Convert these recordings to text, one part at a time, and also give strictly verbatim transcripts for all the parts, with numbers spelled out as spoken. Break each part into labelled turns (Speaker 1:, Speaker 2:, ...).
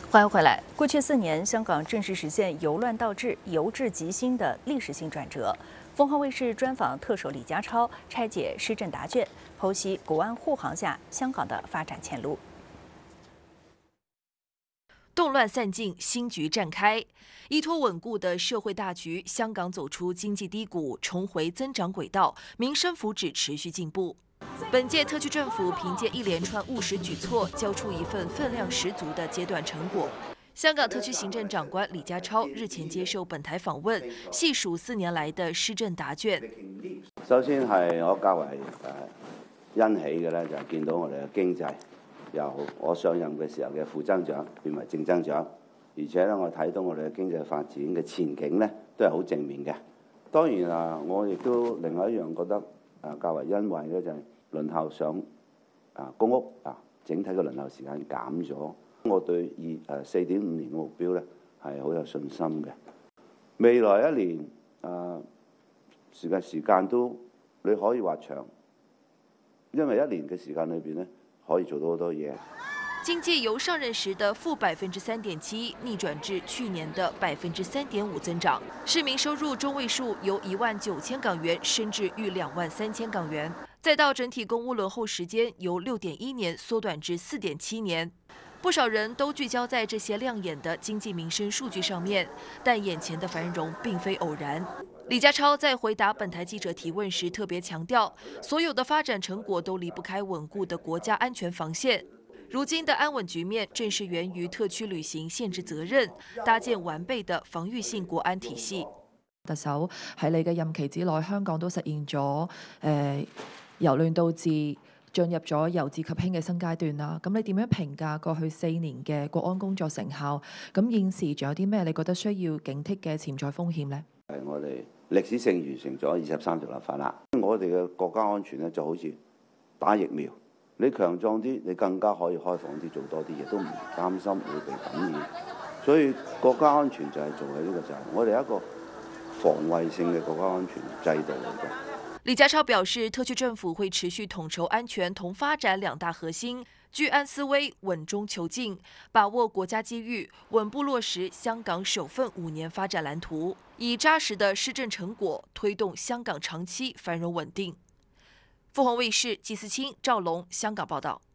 Speaker 1: 欢迎回来。过去四年，香港正式实现由乱到治、由治及兴的历史性转折。凤凰卫视专访特首李家超，拆解施政答卷，剖析国安护航下香港的发展前路。
Speaker 2: 动乱散尽，新局展开。依托稳固的社会大局，香港走出经济低谷，重回增长轨道，民生福祉持续进步。本届特区政府凭借一连串务实举措，交出一份分量十足的阶段成果。香港特区行政长官李家超日前接受本台訪問，細數四年來的施政答卷。
Speaker 3: 首先係我較為誒欣喜嘅咧，就係見到我哋嘅經濟由我上任嘅時候嘅負增長變為正增長，而且咧我睇到我哋嘅經濟發展嘅前景咧都係好正面嘅。當然啊，我亦都另外一樣覺得誒較為欣慰嘅就係輪候上啊公屋啊，整體嘅輪候時間減咗。我對二誒四點五年嘅目標咧係好有信心嘅。未來一年啊時間時間都你可以話長，因為一年嘅時間裏邊咧可以做到好多嘢。
Speaker 2: 經濟由上任時的負百分之三點七逆轉至去年的百分之三點五增長，市民收入中位數由一萬九千港元升至逾兩萬三千港元，再到整體公屋輪候時間由六點一年縮短至四點七年。不少人都聚焦在這些亮眼的經濟民生數據上面，但眼前的繁榮並非偶然。李家超在回答本台記者提問時特別強調，所有的發展成果都離不開穩固的國家安全防線。如今的安穩局面，正是源於特區履行憲制責任，搭建完備的防禦性國安體系。
Speaker 4: 特首喺你嘅任期之內，香港都實現咗誒由亂到治，進入咗由治及興嘅新階段啦。咁你點樣評價過去四年嘅國安工作成效？咁現時仲有啲咩你覺得需要警惕嘅潛在風險呢？
Speaker 3: 係我哋歷史性完成咗二十三條立法啦。我哋嘅國家安全咧就好似打疫苗，你強壯啲，你更加可以開放啲，做多啲嘢，都唔擔心會被感染。所以國家安全就係做喺呢個就係我哋一個防衛性嘅國家安全制度嚟嘅。
Speaker 2: 李家超表示，特區政府會持續統籌安全同發展兩大核心，居安思危，穩中求進，把握國家機遇，穩步落實香港首份五年發展藍圖，以紮實的施政成果推動香港長期繁榮穩定。鳳凰衛視季思清、趙龍香港報道。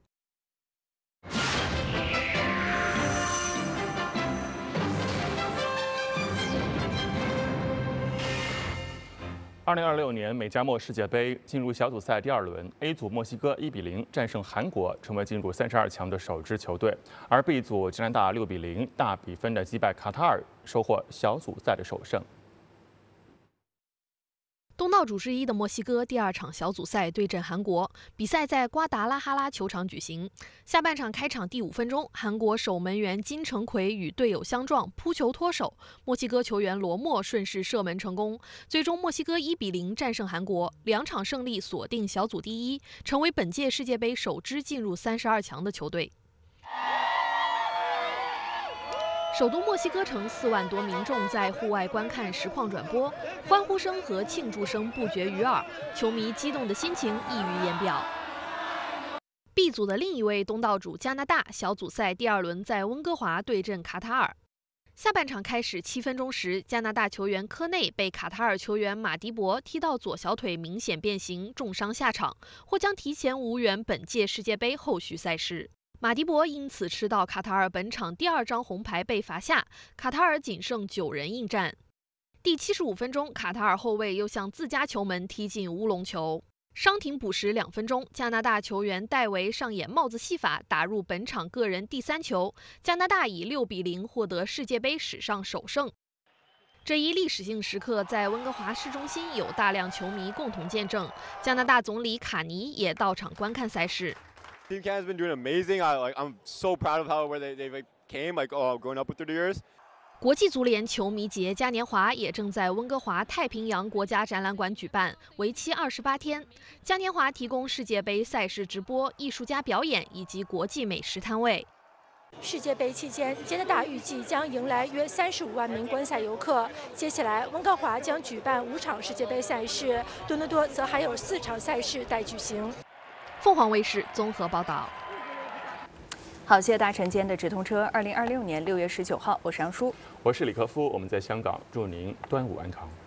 Speaker 5: 二零二六年美加墨世界杯进入小组赛第二轮 ，A 组墨西哥一比零战胜韩国，成为进入三十二强的首支球队；而 B 组加拿大六比零大比分的击败卡塔尔，收获小组赛的首胜。
Speaker 6: 东道主之一的墨西哥第二场小组赛对阵韩国，比赛在瓜达拉哈拉球场举行。下半场开场第五分钟，韩国守门员金城奎与队友相撞，扑球脱手，墨西哥球员罗默顺势射门成功，最终墨西哥一比零战胜韩国，两场胜利锁定小组第一，成为本届世界杯首支进入三十二强的球队。首都墨西哥城四万多民众在户外观看实况转播，欢呼声和庆祝声不绝于耳，球迷激动的心情溢于言表。B 组的另一位东道主加拿大，小组赛第二轮在温哥华对阵卡塔尔。下半场开始七分钟时，加拿大球员科内被卡塔尔球员马迪博踢到左小腿明显变形，重伤下场，或将提前无缘本届世界杯后续赛事。马迪博因此吃到卡塔尔本场第二张红牌被罚下，卡塔尔仅剩九人应战。第七十五分钟，卡塔尔后卫又向自家球门踢进乌龙球。伤停补时两分钟，加拿大球员戴维上演帽子戏法，打入本场个人第三球，加拿大以六比零获得世界杯史上首胜。这一历史性时刻在温哥华市中心有大量球迷共同见证，加拿大总理卡尼也到场观看赛事。
Speaker 7: Team Canada's been doing amazing. I like I'm so proud of how where they they like came like oh growing up with through the years.
Speaker 6: 国际足联球迷节嘉年华也正在温哥华太平洋国家展览馆举办，为期二十八天。嘉年华提供世界杯赛事直播、艺术家表演以及国际美食摊位。
Speaker 8: 世界杯期间，加拿大预计将迎来约三十五万名观赛游客。接下来，温哥华将举办五场世界杯赛事，多伦多则还有四场赛事待举行。
Speaker 6: 凤凰卫视综合报道。
Speaker 1: 好，谢谢大晨间的直通车。二零二六年六月十九号，我是杨舒，
Speaker 5: 我是李克夫，我们在香港，祝您端午安康。